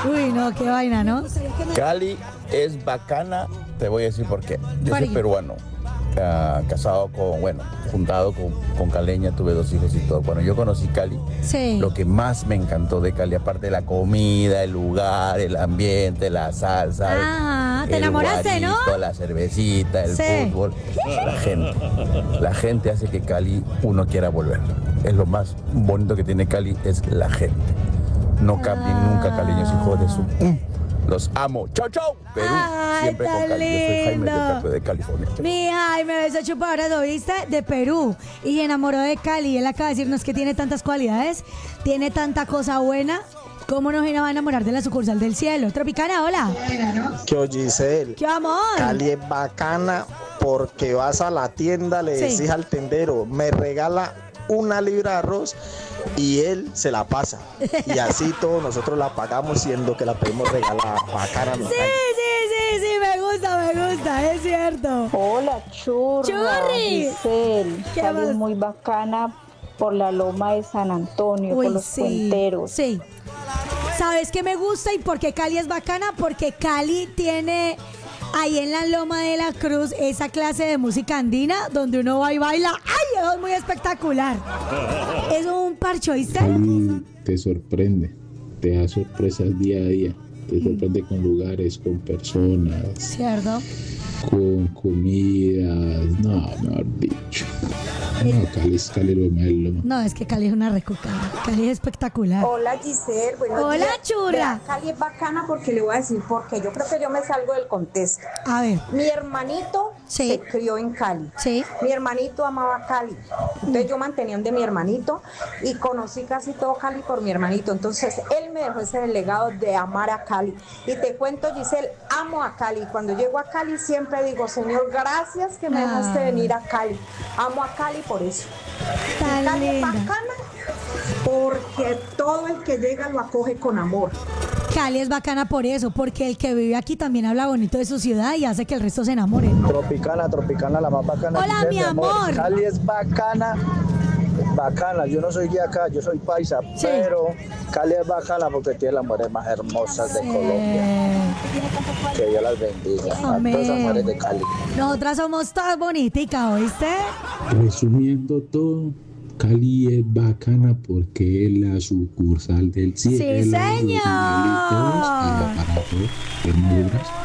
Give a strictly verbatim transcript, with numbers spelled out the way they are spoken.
Uy, no, qué vaina, ¿no? Cali es bacana, te voy a decir por qué. Yo ¿Por soy qué? peruano, ah, casado con, bueno, juntado con, con caleña, tuve dos hijos y todo. Cuando yo conocí Cali, Sí. lo que más me encantó de Cali, aparte de la comida, el lugar, el ambiente, la salsa, Ah, te el enamoraste, ¿no? guarito, la cervecita, el Sí. fútbol, la gente. La gente hace que Cali uno quiera volver. Es lo más bonito que tiene Cali, es la gente. No cambien Ah. nunca, caleños, hijos de su... Mm. Los amo. Chau, chau. Perú, Ay, siempre con tan Cali. Yo soy Jaime lindo. de Cali, de California. Mi Jaime beso chupadora, ¿lo viste? De Perú. Y se enamoró de Cali. Él acaba de decirnos que tiene tantas cualidades, tiene tanta cosa buena. ¿Cómo no se va a enamorar de la sucursal del cielo? Tropicana, hola. ¿Qué oye, Giselle? ¿Qué amor? Cali es bacana porque vas a la tienda, le Sí. decís al tendero, me regala una libra de arroz y él se la pasa. Y así todos nosotros la pagamos siendo que la pedimos regalada. Bacana, ¿no? Sí, sí, sí, sí, me gusta, me gusta, es cierto. Hola, churra. Churri. Giselle. ¿Qué Cali más? es muy bacana por la loma de San Antonio, Uy, por los sí, puenteros. sí. ¿Sabes qué me gusta y por qué Cali es bacana? Porque Cali tiene ahí en la Loma de la Cruz esa clase de música andina donde uno va y baila. ¡Ay! Eso es muy espectacular. Es un parcho, ¿viste? Cali te sorprende, te da sorpresas día a día, te sorprende con lugares, con personas, ¿Cierto? con comidas, no, mejor dicho. No, Cali es Cali lo más, lo más. No, es que Cali es una recoca. Cali es espectacular. Hola Giselle, buenos Hola, días. churra. Vea, Cali es bacana porque le voy a decir por qué. Yo creo que yo me salgo del contexto. A ver, Mi hermanito Sí. se crió en Cali. sí. Mi hermanito amaba Cali. Entonces yo mantenía de mi hermanito y conocí casi todo Cali por mi hermanito. Entonces él me dejó ese legado de amar a Cali. Y te cuento, Giselle, amo a Cali. Cuando llego a Cali siempre digo, Señor, gracias que me dejaste Ah. venir a Cali. Amo a Cali por eso. Tan Cali es linda. bacana porque todo el que llega lo acoge con amor. Cali es bacana por eso, porque el que vive aquí también habla bonito de su ciudad y hace que el resto se enamore. Tropicana, tropicana, la más bacana. Hola, Giselle, mi amor. Cali es bacana, bacana. Yo no soy de acá, yo soy paisa, Sí. pero Cali es bacana porque tiene las mujeres más hermosas de Sí. Colombia. Que Dios las bendiga. A Amén. todas esas mujeres de Cali. Nosotras somos todas boniticas, ¿oíste? Resumiendo todo, Cali es bacana porque es la sucursal del cielo. Sí, señor. Los miguelitos, aparatos, hermosuras.